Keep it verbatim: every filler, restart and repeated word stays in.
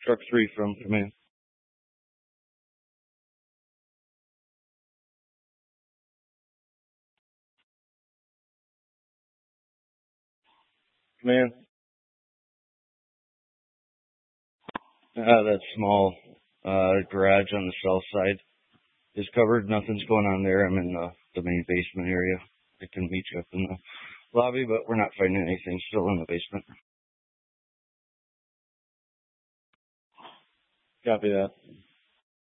Truck three from command. Command. Uh, that small uh, garage on the south side is covered. Nothing's going on there. I'm in the, the main basement area. I can meet you up in the lobby, but we're not finding anything. Still in the basement. Copy that.